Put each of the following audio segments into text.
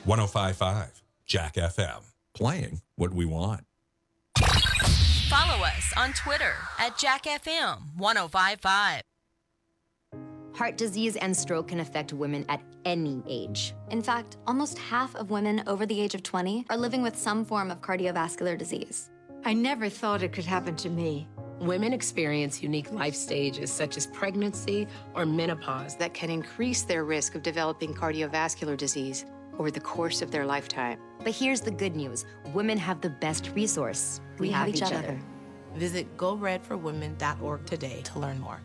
105.5 Jack FM. Playing what we want. Follow us on Twitter at JackFM1055. Heart disease and stroke can affect women at any age. In fact, almost half of women over the age of 20 are living with some form of cardiovascular disease. I never thought it could happen to me. Women experience unique life stages such as pregnancy or menopause that can increase their risk of developing cardiovascular disease over the course of their lifetime. But here's the good news. Women have the best resource. We have each other. Visit GoRedForWomen.org today to learn more.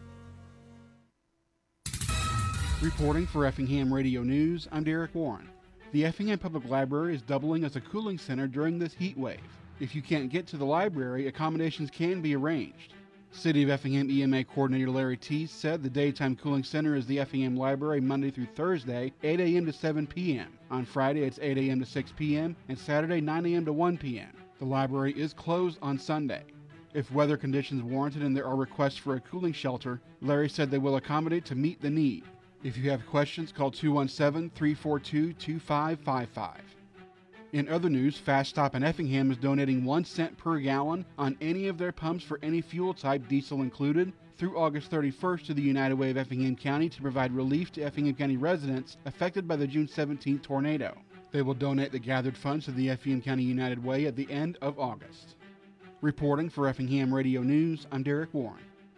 Reporting for Effingham Radio News, I'm Derek Warren. The Effingham Public Library is doubling as a cooling center during this heat wave. If you can't get to the library, accommodations can be arranged. City of Effingham EMA Coordinator Larry Teese said the daytime cooling center is the Effingham Library Monday through Thursday, 8 a.m. to 7 p.m. On Friday, it's 8 a.m. to 6 p.m. and Saturday, 9 a.m. to 1 p.m. The library is closed on Sunday. If weather conditions warrant it and there are requests for a cooling shelter, Larry said they will accommodate to meet the need. If you have questions, call 217-342-2555. In other news, Fast Stop in Effingham is donating 1 cent per gallon on any of their pumps for any fuel type, diesel included, through August 31st to the United Way of Effingham County to provide relief to Effingham County residents affected by the June 17th tornado. They will donate the gathered funds to the Effingham County United Way at the end of August. Reporting for Effingham Radio News, I'm Derek Warren.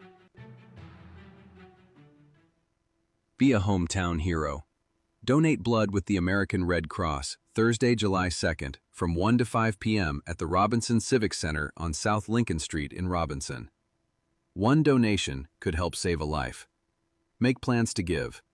Be a hometown hero. Donate blood with the American Red Cross, Thursday, July 2nd, from 1 to 5 p.m. at the Robinson Civic Center on South Lincoln Street in Robinson. One donation could help save a life. Make plans to give